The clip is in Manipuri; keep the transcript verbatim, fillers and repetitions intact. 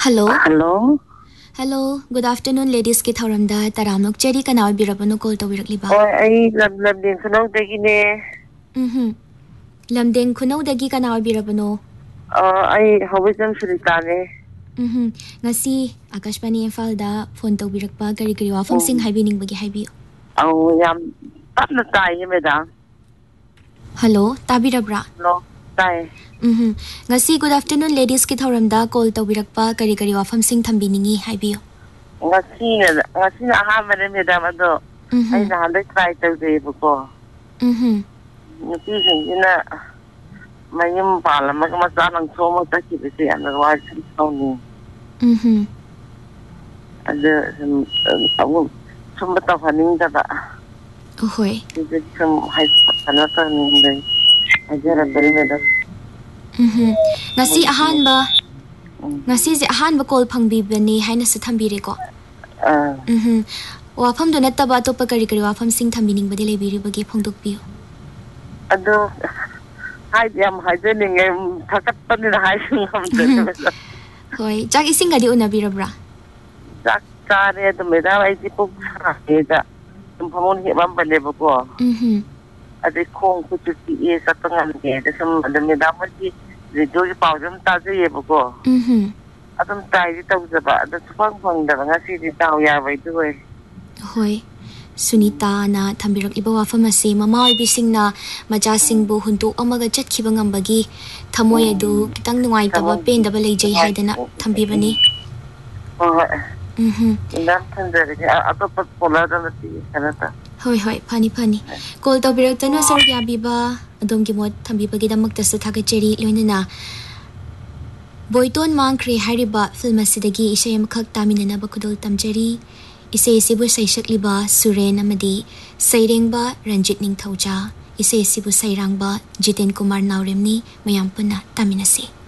Hello. Hello. Hello. Good afternoon, ladies. Ki thauramda taramok cheri kana birabano call to birakliba. Oh, ay lam lam din kunaw dagi ne. Mhm. Lamdeng kunaw dagi kana birabano. Oh, ay hawizam sulita ne. Mhm. Ngasi Akashbani Imphal da phone to birakpa kari kari wafam sing haibining bagi haibi. Oh, yam tapna tai madam. Hello. Tabirabra. Hello. Tai. Mhm. Ngasi good afternoon, ladies. Ki thauramda call to birakpa kari kari wafam sing thambiningi haibi. Ngasi na ngasi na ahama ne madam ado. Ay na halay try to day buko. Mhm. Ngasi singina mayum pala magmasa ng somo ta kibisi ang nawal sa tawni. Mhm. Ado awu sumata kaning ta ba. Ohoy. Ito sum hay kanata ning ajara beri madam. Mhm. Ngasi ahan ba? Ngasi si ahan ba call phangbibani haina sa thambire ko. Ah. Mhm. Wafam do nattaba atopa kari kari wafam sing thambining badi leibiri bagi phongdokpiyo. Ado hai yam hai de ning thakat pan ni hai sing ham de. Hoi, jak ising gadi unabirabra. Jak kare to meda ai ti puk sa e da. Tum phamon he bam bale bo ko. Mhm. Ade khong ku tu ti e sa tangan de de sam de meda ma ti de do ji pau jam ta je ye bo ko. Mhm. Adum tai ji tau ja ba da phang phang da nga si di tau ya bai tu we. Hoi. Sunita na thambirak iba wafam ase mama oi bising na maja sing bu huntu amaga chat khiba ngambagi thamoy adu kitang nungai taba pen daba leijai haidana thambibani. Oh. Mhm. Indam thandare ni ato pat pola da ti kanata. Hoi hoi phani phani. Call to birak tanu sar ya biba adom gi mod thambibagi damak tasu thagacheri loinana. Boyton Mangkre hariba film asidagi isay amakak taminana bakudol tamjari. Isay sibu sayshak liba Suren amadi sayreng ba Ranjit Ningthauja. Isay sibu sayrang ba Jiten Kumar Nauremni mayam puna taminasi.